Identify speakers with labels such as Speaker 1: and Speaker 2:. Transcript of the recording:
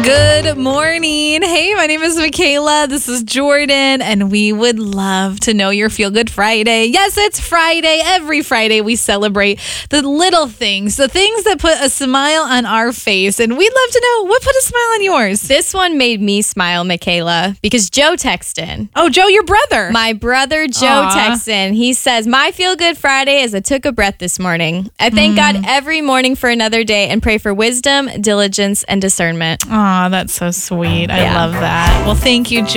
Speaker 1: Good morning. Hey, my name is Michaela. This is Jordan, and we would love to know your Feel Good Friday. Yes, it's Friday. Every Friday, we celebrate the little things, the things that put a smile on our face, and we'd love to know what put a smile on yours.
Speaker 2: This one made me smile, Michaela, because Joe texted in.
Speaker 1: Oh, Joe, your brother.
Speaker 2: My brother Joe texted in. He says, my Feel Good Friday is I took a breath this morning. I thank God every morning for another day and pray for wisdom, diligence, and discernment.
Speaker 1: Aw, that's so sweet. I love that. Well, thank you, Joe.